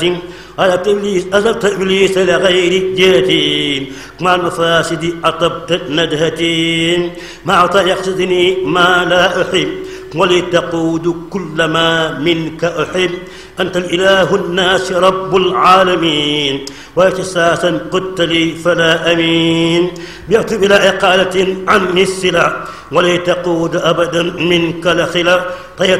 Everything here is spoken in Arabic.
أزلت إبليس لغير جهتي مع المفاسد أطبت ندهتي مع يقصدني ما لا أحب ولتقود كل ما منك أحب أنت الإله الناس رب العالمين واحتساسا قلت لي فلا أمين بعت بلا إقالة عني السلع ولتقود أبدا منك لخلا